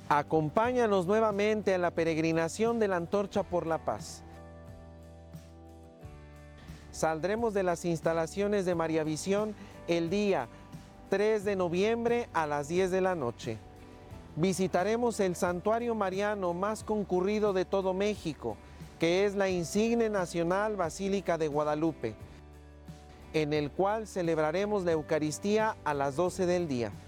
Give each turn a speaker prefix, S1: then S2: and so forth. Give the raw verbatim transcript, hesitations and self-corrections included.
S1: Acompáñanos nuevamente a la peregrinación de la Antorcha por la Paz. Saldremos de las instalaciones de María Visión el día tres de noviembre a las diez de la noche. Visitaremos el santuario mariano más concurrido de todo México, que es la insigne nacional Basílica de Guadalupe, en el cual celebraremos la Eucaristía a las doce del día.